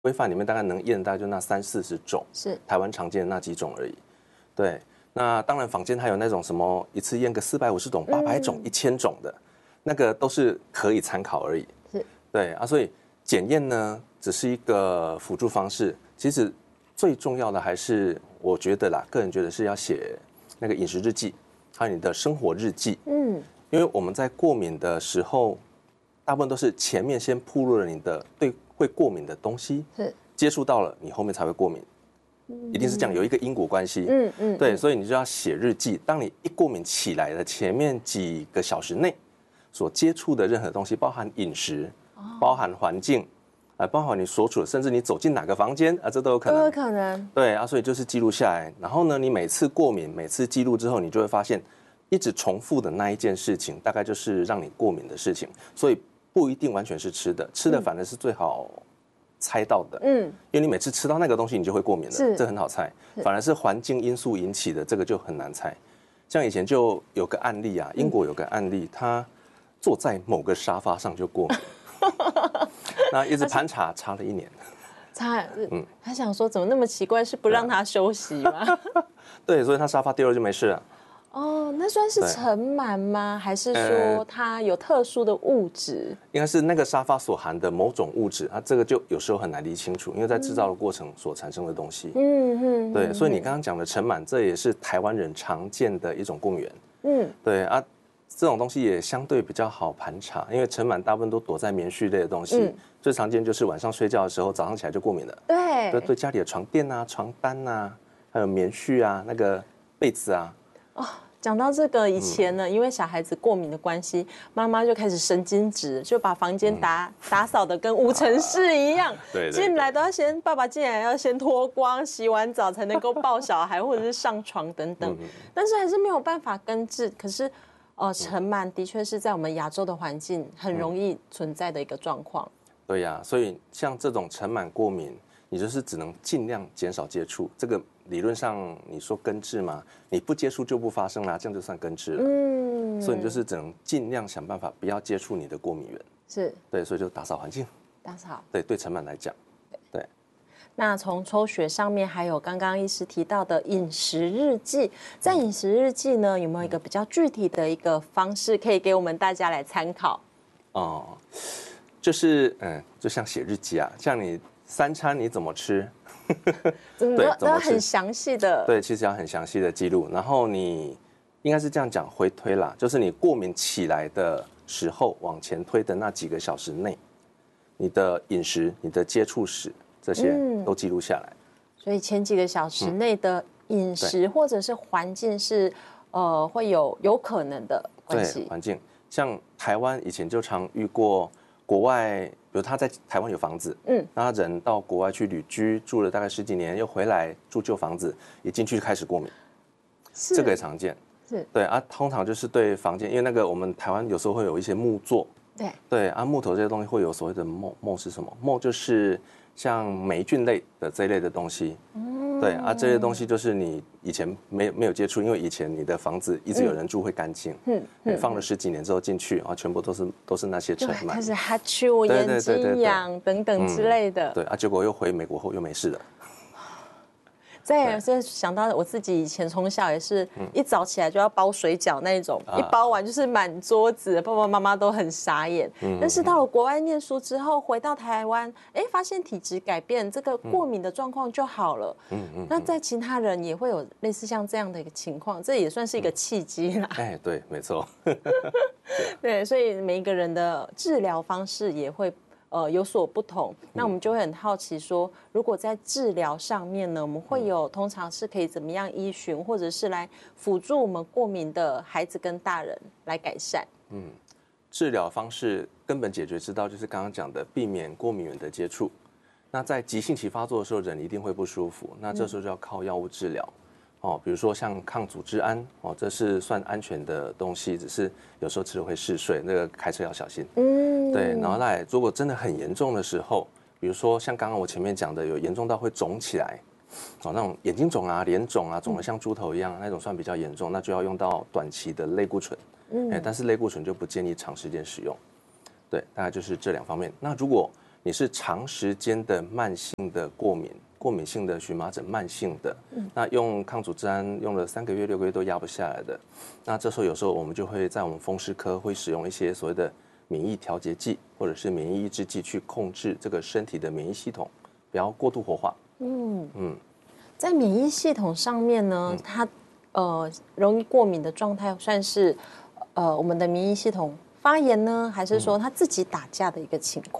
规范里面大概能验的大概就那30-40种， 是台湾常见的那几种而已。对，那当然坊间还有那种什么一次验个450种、800种、1000种的，那个都是可以参考而已。 是， 对啊，所以检验呢只是一个辅助方式，其实最重要的还是我觉得啦，个人觉得是要写那个饮食日记，还有你的生活日记。因为我们在过敏的时候，大部分都是前面先暴露了你的对会过敏的东西， 是接触到了，你后面才会过敏，一定是这样，有一个因果关系。对，所以你就要写日记。当你一过敏起来的前面几个小时内，所接触的任何东西，包含饮食，包含环境，包含你所处的，甚至你走进哪个房间这都有可能。 都有可能。 对啊，所以就是记录下来。然后呢，你每次过敏，每次记录之后，你就会发现，一直重复的那一件事情，大概就是让你过敏的事情。所以不一定完全是吃的，吃的反而是最好猜到的。因为你每次吃到那个东西，你就会过敏了，这很好猜。反而是环境因素引起的，这个就很难猜。像以前就有个案例啊，英国有个案例，他坐在某个沙发上就过敏，那一直盘查查了1年。 他想说怎么那么奇怪，是不让他休息吗？ 对，所以他沙发丢了就没事了。 哦，那算是尘螨吗？还是说它有特殊的物质？ 应该是那个沙发所含的某种物质，这个就有时候很难理清楚，因为在制造的过程所产生的东西。对，所以你刚刚讲的尘螨，这也是台湾人常见的一种过敏源。对啊，这种东西也相对比较好盘查，因为尘螨大部分都躲在棉絮类的东西，最常见就是晚上睡觉的时候，早上起来就过敏了。对家里的床垫啊、床单啊，还有棉絮啊、那个被子啊。 讲到这个以前呢，因为小孩子过敏的关系，妈妈就开始神经质，就把房间打扫的跟无尘室一样。进来都要爸爸进来要先脱光，洗完澡才能够抱小孩或者是上床等等。但是还是没有办法根治。可是，尘螨的确是在我们亚洲的环境很容易存在的一个状况。 对呀，所以像这种尘螨过敏，你就是只能尽量减少接触。这个理论上你说根治嘛，你不接触就不发生啦，这样就算根治了。所以你就是只能尽量想办法不要接触你的过敏源。 是， 对，所以就打扫环境。 打扫。 对尘螨来讲，对。 那从抽血上面，还有刚刚医师提到的饮食日记，在饮食日记呢，有没有一个比较具体的一个方式可以给我们大家来参考？ 就是就像写日记啊，像你3餐你怎么吃， 都要很详细的。 对，其实要很详细的记录。然后你应该是这样讲，回推啦，就是你过敏起来的时候往前推的那几个小时内，你的饮食、你的接触史这些都记录下来。 所以前几个小时内的饮食或者是环境是会有可能的关系。 对，环境像台湾以前就常遇过。国外，比如他在台湾有房子，那他人到国外去旅居，住了大概10几年，又回来住旧房子，一进去就开始过敏，这个也常见。对啊，通常就是对房间，因为那个我们台湾有时候会有一些木作，对啊，木头这些东西会有所谓的锛是什么？锛就是像霉菌类的这一类的东西。对啊，这些东西就是你以前没有接触，因为以前你的房子一直有人住会干净，放了10几年之后进去，然后全部都是那些尘螨， 开始哈啾、眼睛痒等等之类的。 对啊，结果又回美国后又没事了。 再想到我自己以前从小也是一早起来就要包水饺那种，一包完就是满桌子，爸爸妈妈都很傻眼。但是到了国外念书之后，回到台湾，发现体质改变，这个过敏的状况就好了。那在其他人也会有类似像这样的一个情况，这也算是一个契机啦。 对，没错。 对，所以每一个人的治疗方式也会有所不同。那我们就会很好奇说，如果在治疗上面呢，我们会有通常是可以怎么样依循，或者是来辅助我们过敏的孩子跟大人来改善？ 治疗方式根本解决之道就是刚刚讲的，避免过敏源的接触。那在急性期发作的时候，人一定会不舒服，那这时候就要靠药物治疗。比如说像抗组织胺，这是算安全的东西，只是有时候吃了会嗜睡，那个开车要小心。对，然后如果真的很严重的时候，比如说像刚刚我前面讲的，有严重到会肿起来，那种眼睛肿啊、脸肿啊，肿得像猪头一样，那种算比较严重，那就要用到短期的类固醇。但是类固醇就不建议长时间使用。对，大概就是这2方面。那如果你是长时间的慢性的过敏性的荨麻疹，慢性的，那用抗组织胺用了3个月、6个月都压不下来的，那这时候有时候我们就会在我们风湿科会使用一些所谓的免疫调节剂或者是免疫抑制剂去控制这个身体的免疫系统，不要过度活化。 在免疫系统上面呢，它容易过敏的状态算是我们的免疫系统发炎呢，还是说它自己打架的一个情况？